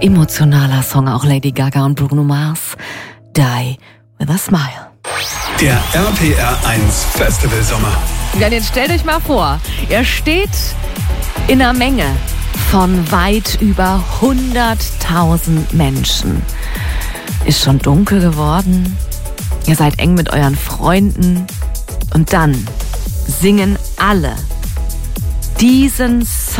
emotionaler Song, auch Lady Gaga und Bruno Mars. Die with a Smile. Der RPR 1 Festival Sommer. Ja, jetzt stellt euch mal vor, ihr steht in einer Menge von weit über 100.000 Menschen. Ist schon dunkel geworden. Ihr seid eng mit euren Freunden. Und dann singen alle diesen Song